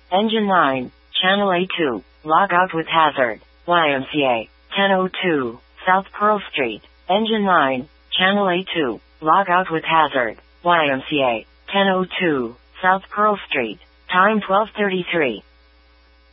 Engine 9, Channel A2, log out with hazard. YMCA, 1002, South Pearl Street. Engine 9, Channel A2, log out with hazard. YMCA, 1002, South Pearl Street. Time 12:33.